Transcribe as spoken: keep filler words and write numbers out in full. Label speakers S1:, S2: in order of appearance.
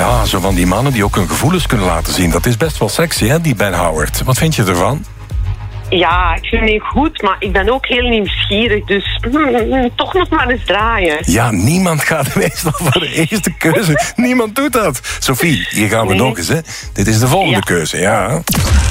S1: Ja, zo van die mannen die ook hun gevoelens kunnen laten zien. Dat is best wel sexy, hè, die Ben Howard. Wat vind je ervan?
S2: Ja, ik vind het goed, maar ik ben ook heel nieuwsgierig. Dus mm, toch nog maar eens draaien.
S1: Ja, niemand gaat meestal voor de eerste keuze. Niemand doet dat. Sophie, hier gaan we
S2: Nee.
S1: nog eens, hè. Dit is de volgende
S2: Ja.
S1: keuze, ja.